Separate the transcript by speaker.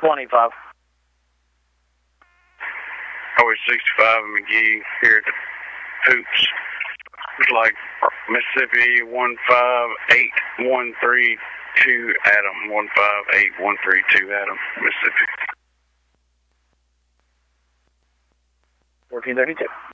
Speaker 1: 185.
Speaker 2: Highway 65 McGee here at the Hoops. It's like Mississippi 158132 Adam. 158132 Adam, Mississippi.
Speaker 1: 1432.